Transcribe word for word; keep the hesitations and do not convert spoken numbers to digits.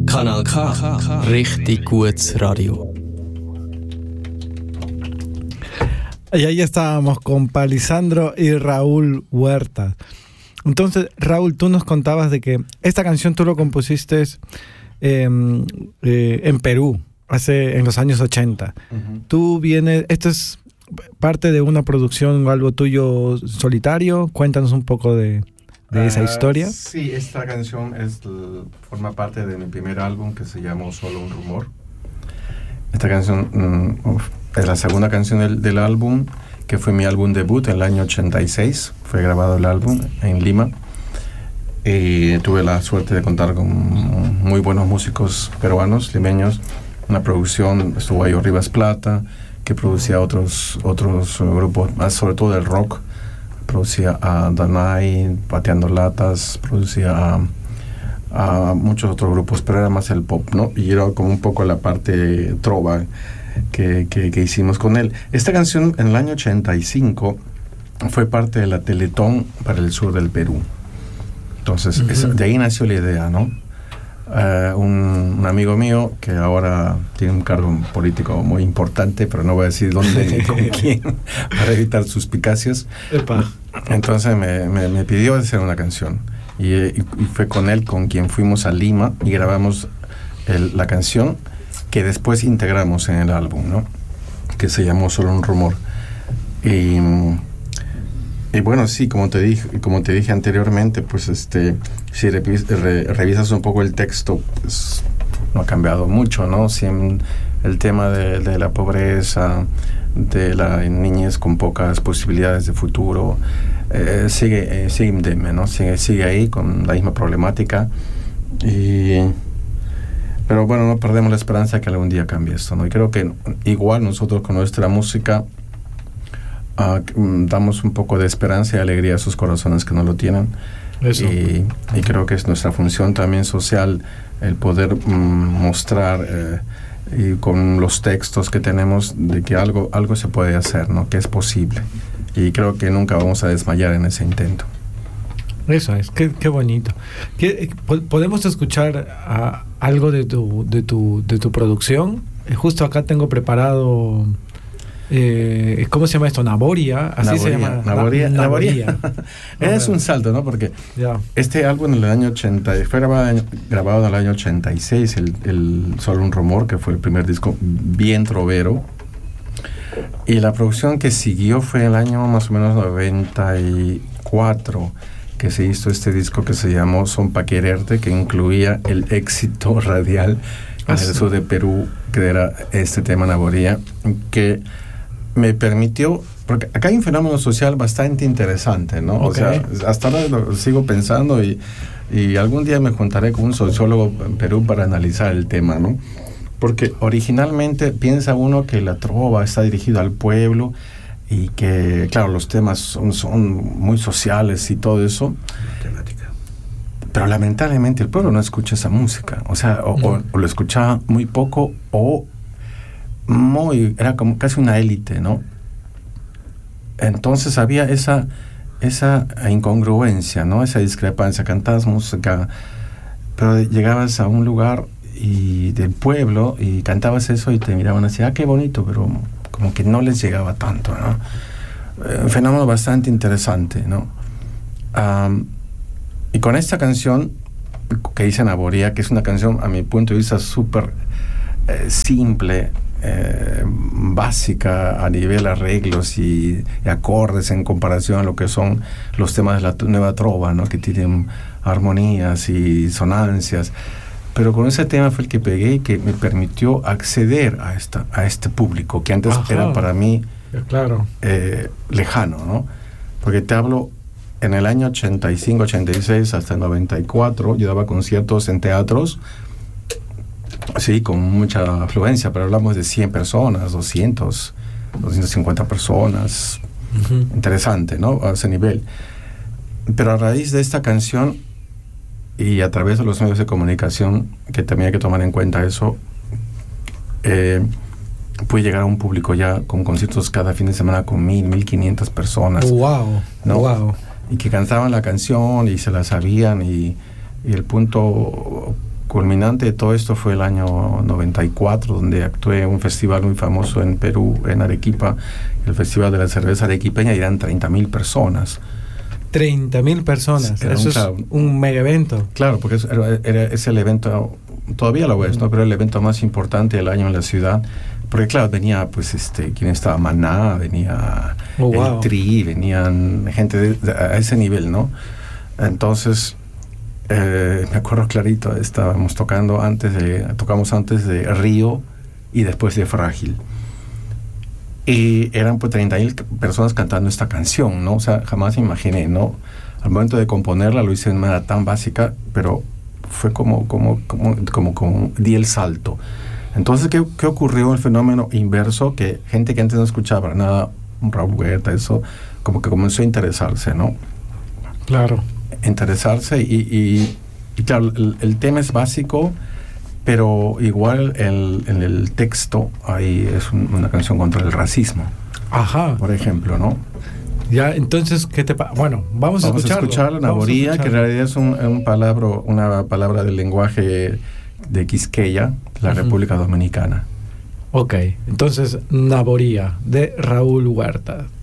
Kanal K. Richtig gutes Radio. Y ahí estábamos con Palisandro y Raúl Huerta. Entonces, Raúl, tú nos contabas de que esta canción tú lo compusiste eh, eh, en Perú, hace en los años ochenta. Uh-huh. Tú vienes, esto es parte de una producción o algo tuyo solitario. Cuéntanos un poco de, de uh, esa historia. Sí, esta canción es, forma parte de mi primer álbum que se llama Solo un Rumor. Esta canción um, es la segunda canción del, del álbum, que fue mi álbum debut en el año ochenta y seis. Fue grabado el álbum en Lima. Y tuve la suerte de contar con muy buenos músicos peruanos, limeños. Una producción, estuvo ahí Rivas Plata, que producía otros, otros grupos, más sobre todo del rock. Producía a Danai, Pateando Latas, producía a, a muchos otros grupos, pero era más el pop, ¿no? Y era como un poco la parte trova que, que, que hicimos con él. Esta canción en el año ochenta y cinco fue parte de la Teletón para el sur del Perú. Entonces, uh-huh. es, de ahí nació la idea, ¿no? Uh, un, un amigo mío que ahora tiene un cargo político muy importante, pero no voy a decir dónde ni con quién, para evitar suspicacias. Epa. Entonces me, me, me pidió hacer una canción. Y, y, y fue con él con quien fuimos a Lima y grabamos el, la canción que después integramos en el álbum, ¿no? Que se llamó Solo un Rumor. Y, y bueno, sí, como te dije, como te dije anteriormente, pues este, si revis, re, revisas un poco el texto, pues no ha cambiado mucho, ¿no? Siempre el tema de, de la pobreza, de la niñez con pocas posibilidades de futuro, eh, sigue, eh, sigue indemne, ¿no? Sigue, sigue ahí con la misma problemática. Y pero bueno, no perdemos la esperanza que algún día cambie esto, ¿no? Y creo que igual nosotros con nuestra música uh, damos un poco de esperanza y alegría a esos corazones que no lo tienen. Eso. Y, y creo que es nuestra función también social el poder um, mostrar eh, y con los textos que tenemos de que algo, algo se puede hacer, ¿no? Que es posible. Y creo que nunca vamos a desmayar en ese intento. Eso es, qué, qué bonito. ¿Qué, ¿Podemos escuchar uh, algo de tu, de tu, de tu producción? Eh, justo acá tengo preparado, eh, ¿cómo se llama esto? Naboria, así Naboria, se llama. Naboria, Na, Naboria. Naboria. Es un salto, ¿no? Porque yeah. este álbum en el año ochenta fue grabado, grabado en el año ochenta y seis, el, el Solo un Rumor, que fue el primer disco bien trovero. Y la producción que siguió fue el año más o menos noventa y cuatro, que se hizo este disco que se llamó Son Pa' Quererte, que incluía el éxito radial en el sur de Perú, que era este tema Naboria, que me permitió, porque acá hay un fenómeno social bastante interesante, ¿no? Okay. O sea, hasta ahora lo sigo pensando y, y algún día me juntaré con un sociólogo en Perú para analizar el tema, ¿no? Porque originalmente piensa uno que la trova está dirigida al pueblo y que, claro, los temas son, son muy sociales y todo eso. Temática. Pero lamentablemente el pueblo no escucha esa música. O sea, o, no. o, o lo escuchaba muy poco o muy... Era como casi una élite, ¿no? Entonces había esa, esa incongruencia, ¿no? Esa discrepancia. Cantabas música, pero llegabas a un lugar y del pueblo y cantabas eso y te miraban así, ah, qué bonito, pero... como que no les llegaba tanto, ¿no? Eh, un fenómeno bastante interesante, ¿no? Um, y con esta canción que dice Naboria, que es una canción a mi punto de vista súper eh, simple, eh, básica a nivel arreglos y, y acordes en comparación a lo que son los temas de la nueva trova, ¿no? Que tienen armonías y sonancias. Pero con ese tema fue el que pegué y que me permitió acceder a esta a este público que antes Ajá. era para mí claro. eh, lejano, ¿no? Porque te hablo en el año ochenta y cinco, ochenta y seis hasta el noventa y cuatro, yo daba conciertos en teatros, sí, con mucha afluencia, pero hablamos de cien personas, doscientos, doscientas cincuenta personas. Uh-huh. Interesante, ¿no? A ese nivel. Pero a raíz de esta canción y a través de los medios de comunicación, que también hay que tomar en cuenta eso, eh, pude llegar a un público ya con conciertos cada fin de semana con mil, mil quinientas personas. ¡Wow! ¿No? ¡Wow! Y que cantaban la canción y se la sabían y, y el punto culminante de todo esto fue el año noventa y cuatro, donde actué en un festival muy famoso en Perú, en Arequipa, el Festival de la Cerveza Arequipeña, y eran treinta mil personas. treinta mil personas, Era eso un, claro, es un mega evento. Claro, porque es, era, era, es el evento, todavía lo es, ¿no? Pero el evento más importante del año en la ciudad. Porque claro, venía pues este, quien estaba Maná, venía oh, el wow. Tri, venían gente de, de, a ese nivel, ¿no? Entonces, eh, me acuerdo clarito, estábamos tocando antes de, tocamos antes de Río y después de Frágil. Y eran pues treinta mil personas cantando esta canción, ¿no? O sea, jamás imaginé, ¿no? Al momento de componerla lo hice de manera tan básica, pero fue como, como, como, como, como di el salto. Entonces, ¿qué, ¿qué ocurrió? El fenómeno inverso, que gente que antes no escuchaba nada, Raúl Huerta, eso, como que comenzó a interesarse, ¿no? Claro. Interesarse y, y, y claro, el, el tema es básico, pero igual el, en el texto ahí es un, una canción contra el racismo. Ajá. Por ejemplo, ¿no? Ya, entonces, ¿qué te pasa? Bueno, vamos, vamos a escuchar la naboría, que en realidad es un, un palabra, una palabra del lenguaje de Quisqueya, la uh-huh. República Dominicana. Ok, entonces, naboría, de Raúl Huerta.